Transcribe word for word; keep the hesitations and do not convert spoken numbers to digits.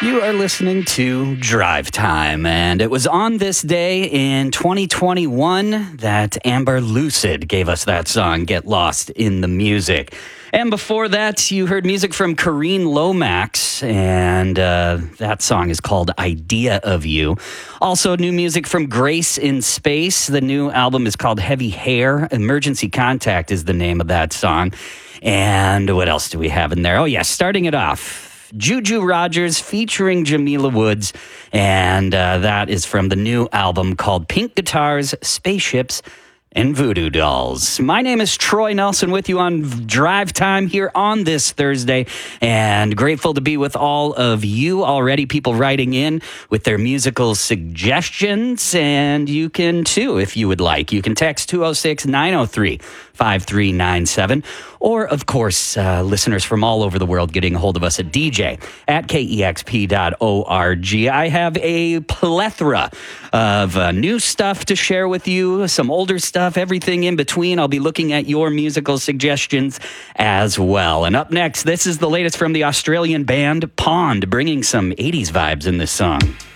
You are listening to Drive Time, and it was on this day in twenty twenty-one that Amber Lucid gave us that song, Get Lost in the Music. And before that, you heard music from Kareen Lomax, and uh, that song is called Idea of You. Also, new music from Grace in Space. The new album is called Heavy Hair. Emergency Contact is the name of that song. And what else do we have in there? Oh, yeah, starting it off, Juju Rogers featuring Jamila Woods, and uh, that is from the new album called Pink Guitars, Spaceships, and Voodoo Dolls. My name is Troy Nelson with you on Drive Time here on this Thursday, and grateful to be with all of you already, people writing in with their musical suggestions, and you can too if you would like. You can text two oh six, nine oh three, five three nine seven, or of course, uh, listeners from all over the world getting a hold of us at D J at K E X P dot org. I have a plethora of uh, new stuff to share with you, some older stuff, everything in between. I'll be looking at your musical suggestions as well. And up next, this is the latest from the Australian band Pond, bringing some eighties vibes in this song.